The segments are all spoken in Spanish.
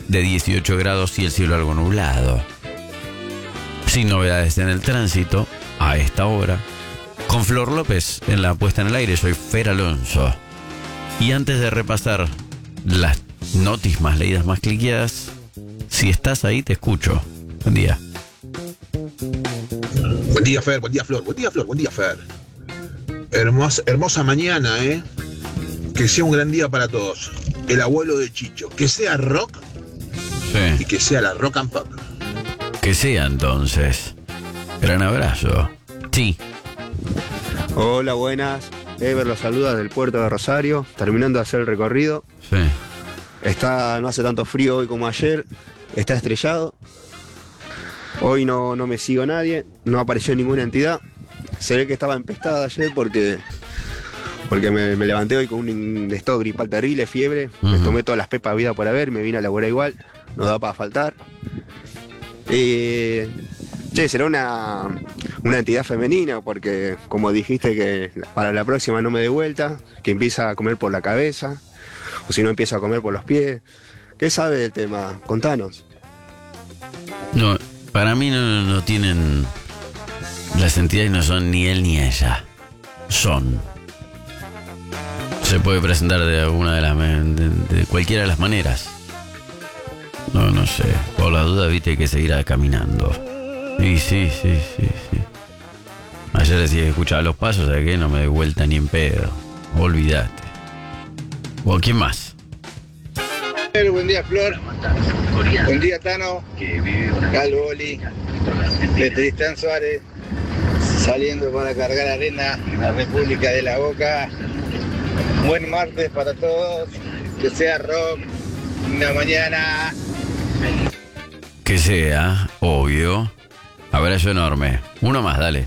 de 18 grados y el cielo algo nublado. Sin novedades en el tránsito, a esta hora. Con Flor López en la puesta en el aire, soy Fer Alonso. Y antes de repasar las noticias más leídas, más cliqueadas, si estás ahí, te escucho. Buen día. Buen día, Fer, buen día, Flor, buen día, Flor, buen día, Fer. Hermosa mañana, ¿eh? Que sea un gran día para todos. El abuelo de Chicho, que sea rock, Sí. y que sea la rock and pop. Que sea entonces. Gran abrazo. Sí. Hola, buenas. Ever los saluda del puerto de Rosario, terminando de hacer el recorrido. Sí. No hace tanto frío hoy como ayer, está estrellado. Hoy no me sigo nadie, no apareció ninguna entidad. Se ve que estaba empestada ayer porque me levanté hoy con un estado gripal terrible, fiebre. Me tomé todas las pepas vida por haber, me vine a laburar igual, no da para faltar. Será una entidad femenina, porque como dijiste que para la próxima no me dé vuelta, que empieza a comer por la cabeza, o si no empieza a comer por los pies. ¿Qué sabe del tema? Contanos. No, para mí no tienen... Las entidades no son ni él ni ella. Son. Se puede presentar de alguna de cualquiera de las maneras. No sé. Por la duda, viste, que seguirá caminando. Y sí. Ayer decía que escuchaba los pasos, ¿sabes qué? No me doy vuelta ni en pedo. Olvídate. ¿O quién más? Buen día, Flor. Buen día, Tano. Calvoli. De Tristán Suárez. Saliendo para cargar arena a la República de la Boca. Buen martes para todos. Que sea rock. Una mañana. Que sea, obvio. Abrazo enorme. Uno más, dale.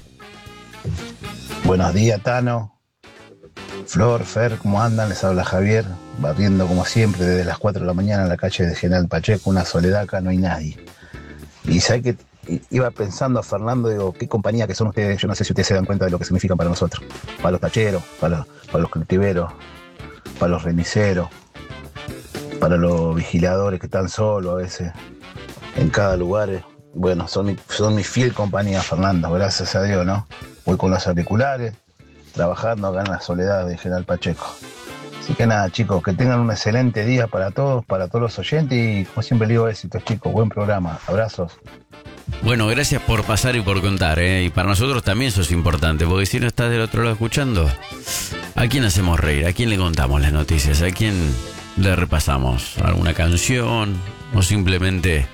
Buenos días, Tano. Flor, Fer, ¿cómo andan? Les habla Javier, barriendo como siempre desde las 4 de la mañana en la calle de General Pacheco, una soledad, acá no hay nadie. Y sabés que iba pensando a Fernando, digo, qué compañía que son ustedes. Yo no sé si ustedes se dan cuenta de lo que significan para nosotros, para los tacheros, para los cultiveros, para los remiseros, para los vigiladores que están solos a veces en cada lugar. Bueno, son mi fiel compañía, Fernando, gracias a Dios, ¿no? Voy con los auriculares, trabajando acá en la soledad de General Pacheco. Así que nada, chicos, que tengan un excelente día para todos los oyentes y, como siempre digo, éxitos, chicos, buen programa, abrazos. Bueno, gracias por pasar y por contar, ¿eh? Y para nosotros también eso es importante, porque si no estás del otro lado escuchando, ¿a quién hacemos reír? ¿A quién le contamos las noticias? ¿A quién le repasamos alguna canción? ¿O simplemente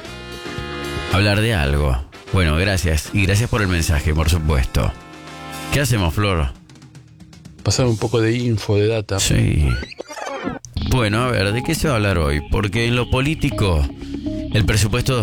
hablar de algo? Bueno, gracias. Y gracias por el mensaje, por supuesto. ¿Qué hacemos, Flor? Pasar un poco de info, de data. Sí. Bueno, a ver, ¿de qué se va a hablar hoy? Porque en lo político, el presupuesto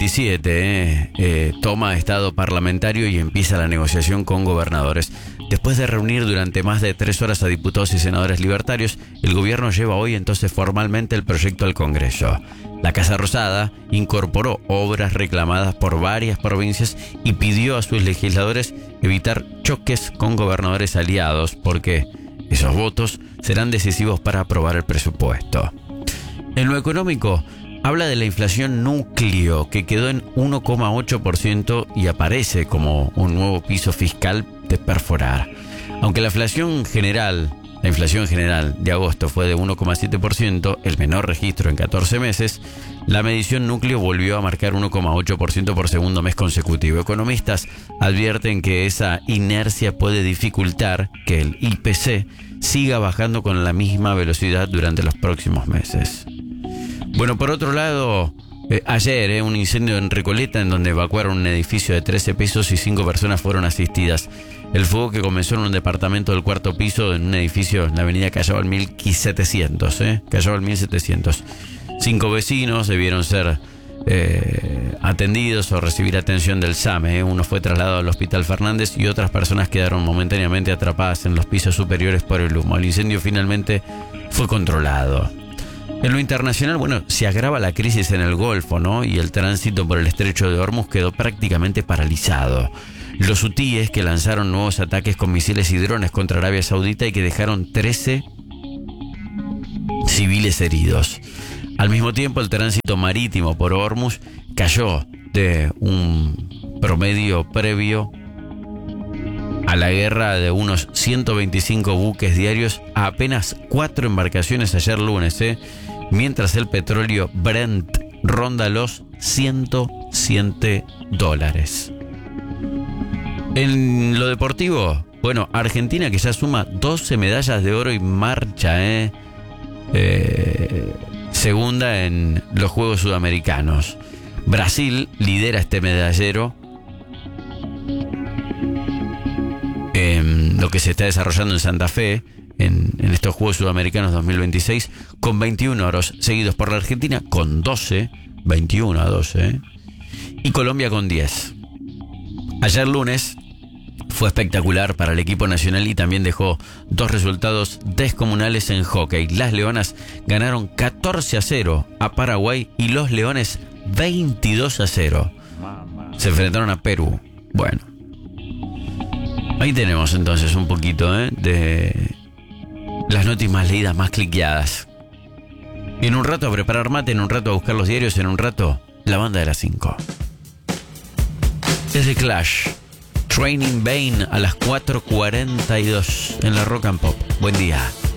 2027 toma estado parlamentario y empieza la negociación con gobernadores. Después de reunir durante más de 3 horas a diputados y senadores libertarios, el gobierno lleva hoy entonces formalmente el proyecto al Congreso. La Casa Rosada incorporó obras reclamadas por varias provincias y pidió a sus legisladores evitar choques con gobernadores aliados, porque esos votos serán decisivos para aprobar el presupuesto. En lo económico, habla de la inflación núcleo, que quedó en 1,8% y aparece como un nuevo piso fiscal de perforar. Aunque la inflación general de agosto fue de 1,7%, el menor registro en 14 meses, la medición núcleo volvió a marcar 1,8% por segundo mes consecutivo. Economistas advierten que esa inercia puede dificultar que el IPC siga bajando con la misma velocidad durante los próximos meses. Bueno, por otro lado, ayer un incendio en Recoleta, en donde evacuaron un edificio de 13 pisos y 5 personas fueron asistidas. El fuego, que comenzó en un departamento del 4º piso en un edificio en la avenida Callao 1700, Callao 1700. 5 vecinos debieron ser atendidos o recibir atención del SAME. Uno fue trasladado al Hospital Fernández y otras personas quedaron momentáneamente atrapadas en los pisos superiores por el humo. El incendio finalmente fue controlado. En lo internacional, se agrava la crisis en el Golfo, ¿no? Y el tránsito por el estrecho de Hormuz quedó prácticamente paralizado. Los hutíes, que lanzaron nuevos ataques con misiles y drones contra Arabia Saudita y que dejaron 13 civiles heridos. Al mismo tiempo, el tránsito marítimo por Hormuz cayó de un promedio previo a la guerra de unos 125 buques diarios a apenas 4 embarcaciones ayer lunes, mientras el petróleo Brent ronda los $107. En lo deportivo, bueno, Argentina que ya suma 12 medallas de oro y marcha, segunda en los Juegos Sudamericanos. Brasil lidera este medallero en lo que se está desarrollando en Santa Fe, en estos Juegos Sudamericanos 2026, con 21 oros, seguidos por la Argentina con 12, 21 a 12, y Colombia con 10. Ayer lunes fue espectacular para el equipo nacional y también dejó 2 resultados descomunales en hockey. Las Leonas ganaron 14-0 a Paraguay y los Leones 22-0. Se enfrentaron a Perú. Bueno, ahí tenemos entonces un poquito de las noticias más leídas, más cliqueadas. En un rato a preparar mate, en un rato a buscar los diarios, en un rato la banda de las 5. Es de Clash. Training Bane a las 4:42 en la Rock and Pop. Buen día.